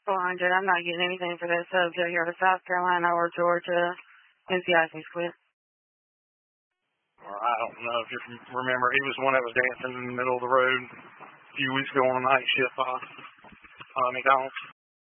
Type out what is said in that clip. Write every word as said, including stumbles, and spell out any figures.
fine, Jay. I'm not getting anything for that sub till you're to South Carolina or Georgia since the icing's quit. Well, I don't know if you remember. He was the one that was dancing in the middle of the road a few weeks ago on a night shift off uh, McDonald's.